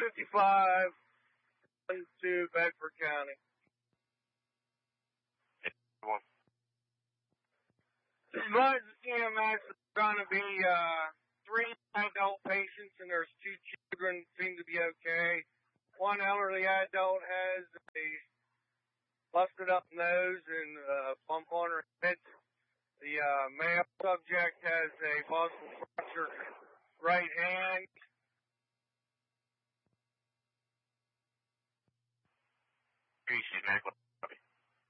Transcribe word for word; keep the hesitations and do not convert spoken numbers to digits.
fifty-five to Bedford County. One. Advise E M S is going to be uh, three adult patients, and there's two children seem to be okay. One elderly adult has a busted up nose and a bump on her head. The uh, male subject has a muscle fracture right hand. Appreciate it, Michael.